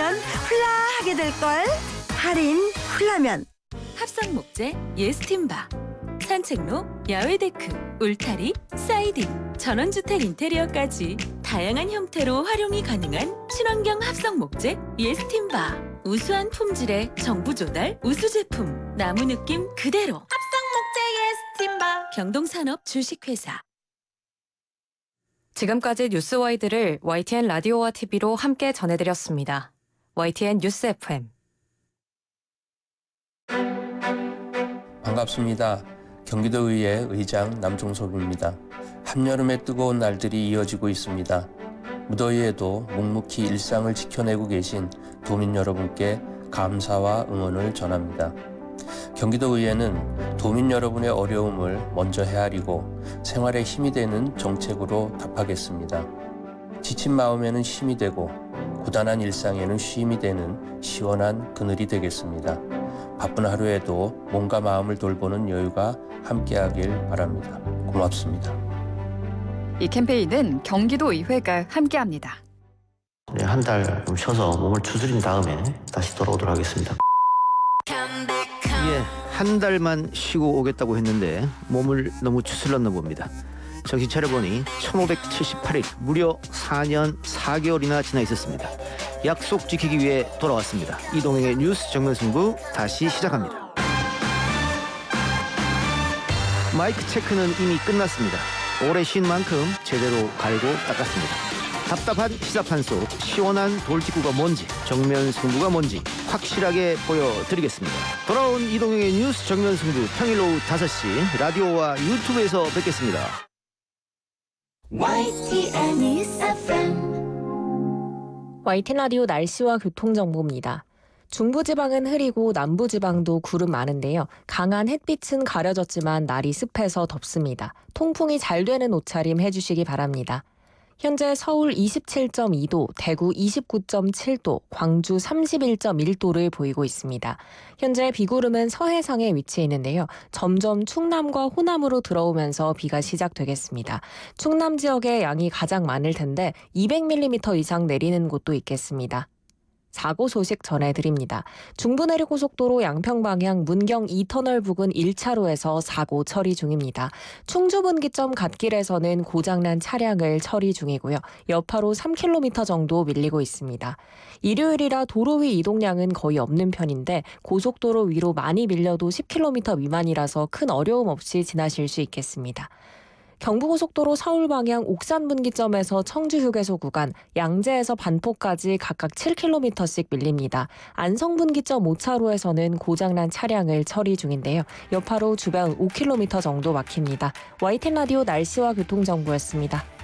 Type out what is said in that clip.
가면 훌라하게 될걸. 할인 훌라면. 합성목재 예스팀바, 산책로, 야외 데크, 울타리, 사이딩, 전원주택 인테리어까지 다양한 형태로 활용이 가능한 친환경 합성목재 예스팀바. 우수한 품질의 정부 조달 우수 제품, 나무 느낌 그대로. 합성목재 예스팀바. 경동산업 주식회사. 지금까지 뉴스와이드를 YTN 라디오와 TV로 함께 전해드렸습니다. YTN 뉴스 FM. 반갑습니다. 경기도의회 의장 남종섭입니다. 한여름의 뜨거운 날들이 이어지고 있습니다. 무더위에도 묵묵히 일상을 지켜내고 계신 도민 여러분께 감사와 응원을 전합니다. 경기도의회는 도민 여러분의 어려움을 먼저 헤아리고 생활에 힘이 되는 정책으로 답하겠습니다. 지친 마음에는 힘이 되고 고단한 일상에는 쉼이 되는 시원한 그늘이 되겠습니다. 바쁜 하루에도 몸과 마음을 돌보는 여유가 함께하길 바랍니다. 고맙습니다. 이 캠페인은 경기도의회가 함께합니다. 네, 한 달 좀 쉬어서 몸을 추스린 다음에 다시 돌아오도록 하겠습니다. 예, 한 달만 쉬고 오겠다고 했는데 몸을 너무 추슬렀나 봅니다. 정신 차려보니 1578일, 무려 4년 4개월이나 지나 있었습니다. 약속 지키기 위해 돌아왔습니다. 이동행의 뉴스 정면승부 다시 시작합니다. 마이크 체크는 이미 끝났습니다. 오래 쉰 만큼 제대로 갈고 닦았습니다. 답답한 시사판 속 시원한 돌직구가 뭔지, 정면 승부가 뭔지 확실하게 보여드리겠습니다. 돌아온 이동영의 뉴스 정면 승부, 평일 오후 5시 라디오와 유튜브에서 뵙겠습니다. YTN 뉴스 FM. YTN 라디오 날씨와 교통정보입니다. 중부지방은 흐리고 남부지방도 구름 많은데요. 강한 햇빛은 가려졌지만 날이 습해서 덥습니다. 통풍이 잘 되는 옷차림 해주시기 바랍니다. 현재 서울 27.2도, 대구 29.7도, 광주 31.1도를 보이고 있습니다. 현재 비구름은 서해상에 위치해 있는데요. 점점 충남과 호남으로 들어오면서 비가 시작되겠습니다. 충남 지역에 양이 가장 많을 텐데 200mm 이상 내리는 곳도 있겠습니다. 사고 소식 전해드립니다. 중부내륙고속도로 양평방향 문경 2터널 부근 1차로에서 사고 처리 중입니다. 충주분기점 갓길에서는 고장난 차량을 처리 중이고요. 여파로 3km 정도 밀리고 있습니다. 일요일이라 도로 위 이동량은 거의 없는 편인데 고속도로 위로 많이 밀려도 10km 미만이라서 큰 어려움 없이 지나실 수 있겠습니다. 경부고속도로 서울방향 옥산분기점에서 청주휴게소 구간, 양재에서 반포까지 각각 7km씩 밀립니다. 안성분기점 5차로에서는 고장난 차량을 처리 중인데요. 여파로 주변 5km 정도 막힙니다. YTN 라디오 날씨와 교통정보였습니다.